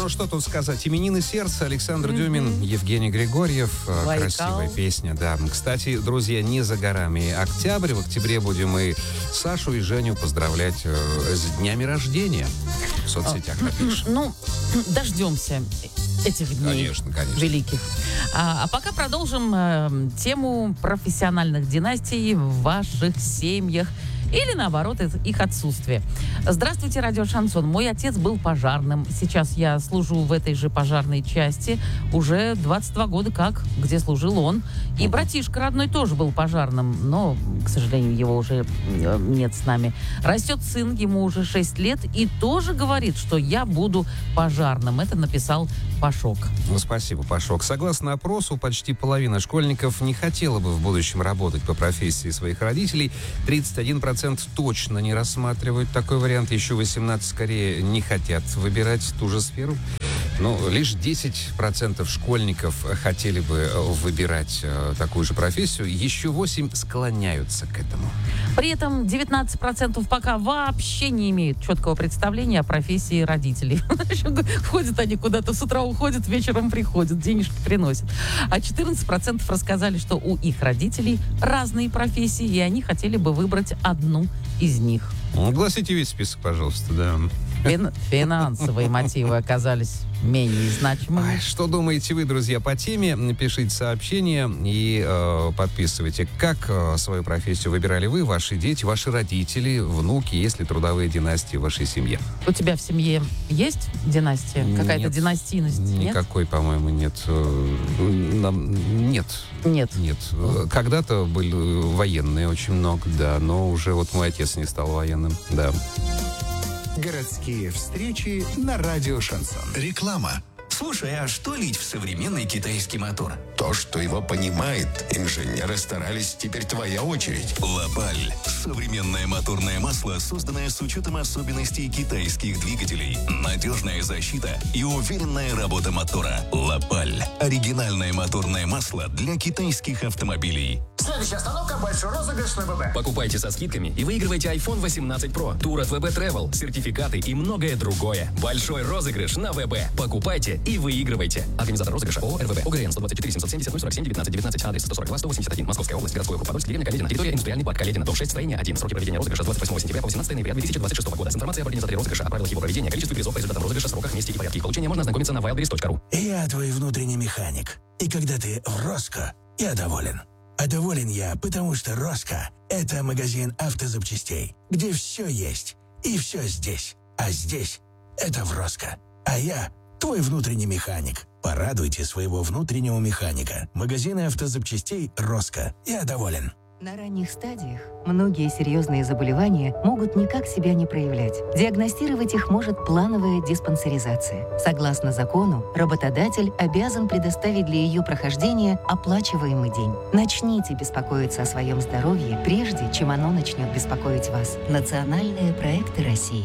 Ну, что тут сказать. «Именины сердца», Александр Дюмин, Евгений Григорьев. Байкал. Красивая песня, да. Кстати, друзья, не за горами октябрь. В октябре будем и Сашу, и Женю поздравлять с днями рождения. В соцсетях напишем. Ну, дождемся этих дней. Конечно, конечно. Великих. А пока продолжим тему профессиональных династий в ваших семьях. Или, наоборот, их отсутствие. Здравствуйте, радио «Шансон». Мой отец был пожарным. Сейчас я служу в этой же пожарной части. Уже 22 года как, где служил он. И братишка родной тоже был пожарным. Но, к сожалению, его уже нет с нами. Растет сын, ему уже 6 лет. И тоже говорит, что я буду пожарным. Это написал Пашок. Ну, спасибо, Пашок. Согласно опросу, почти половина школьников не хотела бы в будущем работать по профессии своих родителей. 31% точно не рассматривают такой вариант. Еще 18% скорее не хотят выбирать ту же сферу. Ну, лишь 10% школьников хотели бы выбирать такую же профессию. Еще 8% склоняются к этому. При этом 19% пока вообще не имеют четкого представления о профессии родителей. Ходят они куда-то, с утра уходят, вечером приходят, денежки приносят. А 14% рассказали, что у их родителей разные профессии, и они хотели бы выбрать одну из них. Огласите весь список, пожалуйста, да. Финансовые мотивы оказались менее значимыми. Ай, что думаете вы, друзья, по теме? Напишите сообщение и подписывайте. Как свою профессию выбирали вы, ваши дети, ваши родители, внуки? Есть ли трудовые династии в вашей семье? У тебя в семье есть династия? Какая-то Нет, династийность? никакой, по-моему, нет. Нет. Нет. Нет. Когда-то были военные очень много, да, но уже вот мой отец не стал военным, да. Городские встречи на радио «Шансон». Реклама. Слушай, а что лить в современный китайский мотор? То, что его понимает, инженеры старались, теперь твоя очередь. Лапаль. Современное моторное масло, созданное с учетом особенностей китайских двигателей. Надежная защита и уверенная работа мотора. Лапаль. Оригинальное моторное масло для китайских автомобилей. Следующая остановка – большой розыгрыш на ВБ. Покупайте со скидками и выигрывайте iPhone 18 Pro, тур от ВБ Travel, сертификаты и многое другое. Большой розыгрыш на ВБ. Покупайте и выигрывайте. Организатор розыгрыша ООО РВБ. ОГРН 124 770 047 19 19. Адрес 142 181. Московская область. Городской округ Подольск. Деревня Каледина. Территория индустриальный парк Каледина. Дом 6. Строение 1. Сроки проведения розыгрыша с 28 сентября по 18 ноября 2026 года. С информацией об организаторе розыгрыша, о правилах его проведения, количестве призов по результатам розыгрыша, сроках, месте и порядке их получения можно ознакомиться на wildberries.ru. Я твой внутренний механик. И когда ты в Роско, я доволен. А доволен я, потому что Роско – это магазин автозапчастей, где все есть и все здесь. А здесь – это в Роско. А я – твой внутренний механик. Порадуйте своего внутреннего механика. Магазины автозапчастей «Роско». Я доволен. На ранних стадиях многие серьезные заболевания могут никак себя не проявлять. Диагностировать их может плановая диспансеризация. Согласно закону, работодатель обязан предоставить для ее прохождения оплачиваемый день. Начните беспокоиться о своем здоровье, прежде чем оно начнет беспокоить вас. Национальные проекты России.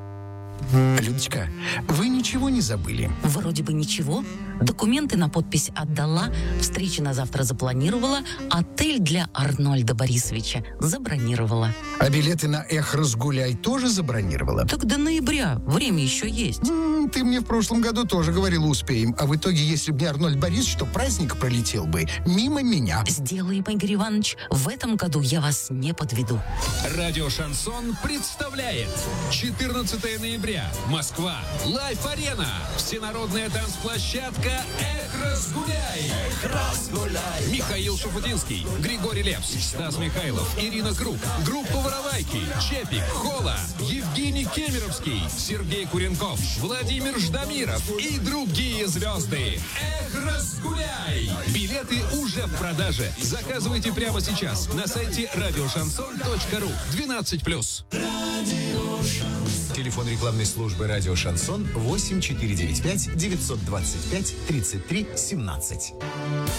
Людочка, вы ничего не забыли? Вроде бы ничего. Документы на подпись отдала, встречи на завтра запланировала, отель для Арнольда Борисовича забронировала. А билеты на «Эх, разгуляй» тоже забронировала? Так до ноября, время еще есть. Ты мне в прошлом году тоже говорила «успеем», а в итоге, если бы не Арнольд Борисович, то праздник пролетел бы мимо меня. Сделаем, Игорь Иванович, в этом году я вас не подведу. Радио «Шансон» представляет 14 ноября. Москва. Лайф-арена. Всенародная танцплощадка «Эх, разгуляй». Эх, разгуляй. Михаил Шуфутинский, Григорий Лепс, Стас Михайлов, Ирина Круг, группа «Воровайки», Чепик, Хола, Евгений Кемеровский, Сергей Куренков, Владимир Ждамиров и другие звезды. Эх, разгуляй. Билеты уже в продаже. Заказывайте прямо сейчас на сайте радиошансон.ру. 12+. Телефон рекламной службы «Радио Шансон» 8495 925 33 17.